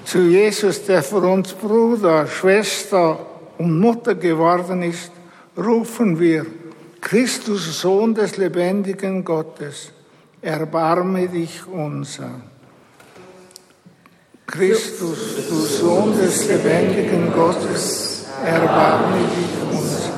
Zu Jesus, der für uns Bruder, Schwester und Mutter geworden ist, rufen wir: Christus, Sohn des lebendigen Gottes, erbarme dich unser. Christus, du Sohn des lebendigen Gottes, erbarme dich unser.